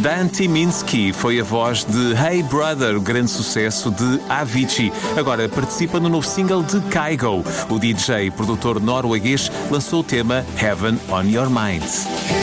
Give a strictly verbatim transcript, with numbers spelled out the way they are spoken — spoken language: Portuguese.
Dan Tyminski foi a voz de Hey Brother, o grande sucesso de Avicii. Agora participa no novo single de Kygo. O D J e produtor norueguês lançou o tema Heaven on Your Mind.